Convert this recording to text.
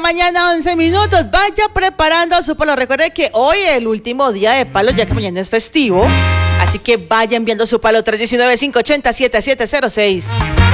mañana, 11 minutos. Vaya preparando su palo. Recuerde que hoy es el último día de palo, ya que mañana es festivo. Así que vaya enviando su palo 319-580-7706.